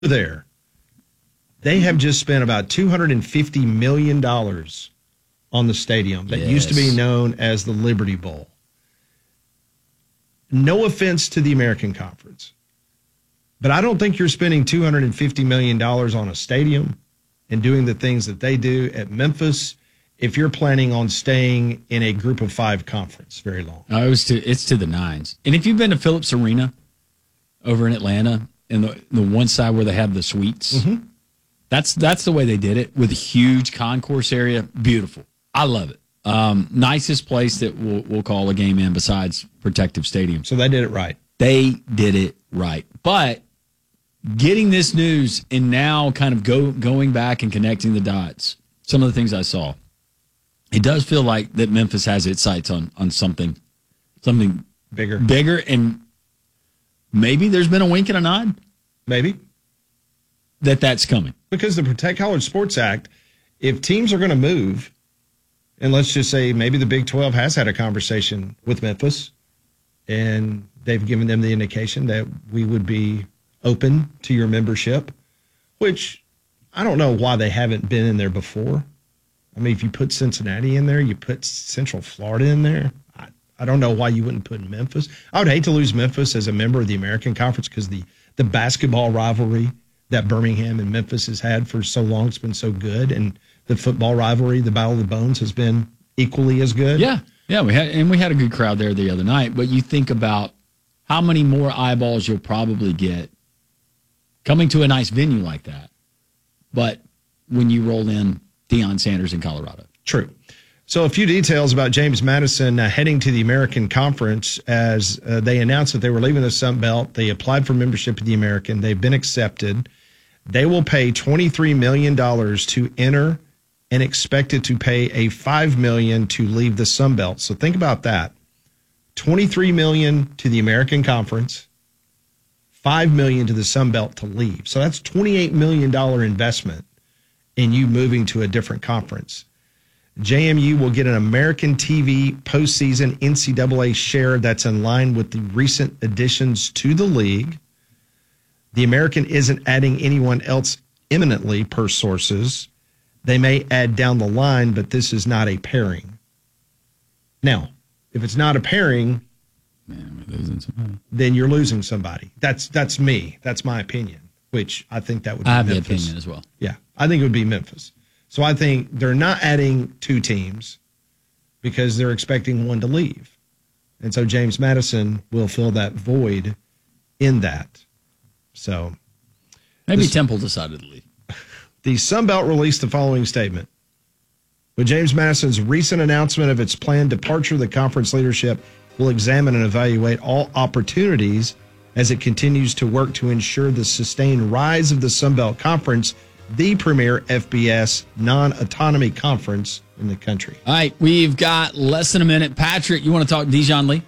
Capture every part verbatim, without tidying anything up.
there, they have just spent about two hundred fifty million dollars on the stadium that yes. used to be known as the Liberty Bowl. No offense to the American Conference, but I don't think you're spending two hundred fifty million dollars on a stadium and doing the things that they do at Memphis if you're planning on staying in a group of five conference very long. No, it was to, it's to the nines. And if you've been to Phillips Arena over in Atlanta, and the, the one side where they have the suites, mm-hmm. that's that's the way they did it, with a huge concourse area. Beautiful. I love it. Um, nicest place that we'll, we'll call a game in besides Protective Stadium. So they did it right. They did it right. But getting this news and now kind of go going back and connecting the dots, some of the things I saw, it does feel like that Memphis has its sights on on something, something bigger, bigger, and maybe there's been a wink and a nod. Maybe that that's coming because the Protect College Sports Act. If teams are going to move, and let's just say maybe the Big twelve has had a conversation with Memphis, and they've given them the indication that we would be open to your membership, which I don't know why they haven't been in there before. I mean, if you put Cincinnati in there, you put Central Florida in there. I, I don't know why you wouldn't put Memphis. I would hate to lose Memphis as a member of the American Conference because the, the basketball rivalry that Birmingham and Memphis has had for so long has been so good, and the football rivalry, the Battle of the Bones, has been equally as good. Yeah, yeah, we had and we had a good crowd there the other night. But you think about how many more eyeballs you'll probably get coming to a nice venue like that. But when you roll in Deion Sanders in Colorado. True. So a few details about James Madison uh, heading to the American Conference as uh, they announced that they were leaving the Sun Belt. They applied for membership to the American. They've been accepted. They will pay twenty-three million dollars to enter and expected to pay a five million dollars to leave the Sun Belt. So think about that. twenty-three million dollars to the American Conference, five million dollars to the Sun Belt to leave. So that's twenty-eight million dollars investment in you moving to a different conference. J M U will get an American T V postseason N C double A share that's in line with the recent additions to the league. The American isn't adding anyone else imminently, per sources. They may add down the line, but this is not a pairing. Now, if it's not a pairing, Man, we're losing somebody. then you're losing somebody. That's that's me. That's my opinion, which I think that would be I have Memphis. the opinion as well. Yeah, I think it would be Memphis. So I think they're not adding two teams because they're expecting one to leave. And so James Madison will fill that void in that. So maybe this, Temple decided to leave. The Sun Belt released the following statement. With James Madison's recent announcement of its planned departure, the conference leadership will examine and evaluate all opportunities as it continues to work to ensure the sustained rise of the Sun Belt Conference, the premier F B S non-autonomy conference in the country. All right, we've got less than a minute. Patrick, you want to talk Dijon Lee?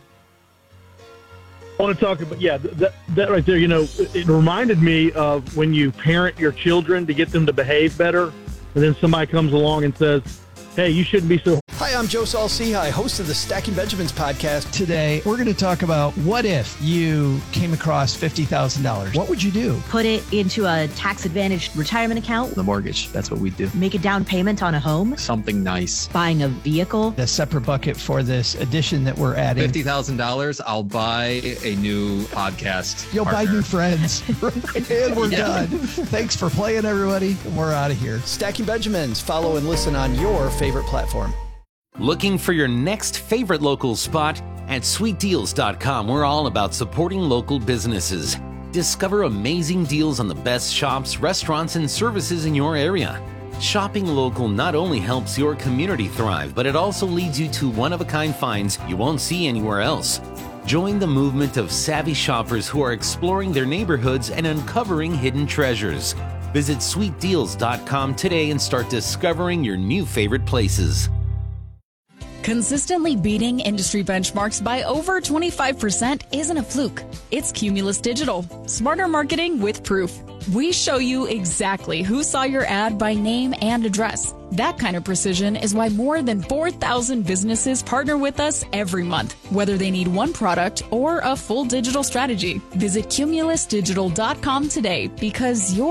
I want to talk about, yeah, that, that right there, you know, it reminded me of when you parent your children to get them to behave better, and then somebody comes along and says, hey, you shouldn't be so... Hi, I'm Joe Saul-Sehy, host of the Stacking Benjamins podcast. Today, we're going to talk about what if you came across fifty thousand dollars? What would you do? Put it into a tax-advantaged retirement account. The mortgage, that's what we do. Make a down payment on a home. Something nice. Buying a vehicle. The separate bucket for this addition that we're adding. fifty thousand dollars, I'll buy a new podcast You'll partner. buy new friends. And we're Yeah. done. Thanks for playing, everybody. We're out of here. Stacking Benjamins. Follow and listen on your favorite platform. Looking for your next favorite local spot? At sweet deals dot com, we're all about supporting local businesses. Discover amazing deals on the best shops, restaurants, and services in your area. Shopping local not only helps your community thrive, but it also leads you to one-of-a-kind finds you won't see anywhere else. Join the movement of savvy shoppers who are exploring their neighborhoods and uncovering hidden treasures. Visit sweet deals dot com today and start discovering your new favorite places. Consistently beating industry benchmarks by over twenty-five percent isn't a fluke. It's Cumulus Digital. Smarter marketing with proof. We show you exactly who saw your ad by name and address. That kind of precision is why more than four thousand businesses partner with us every month, whether they need one product or a full digital strategy. Visit cumulus digital dot com today because your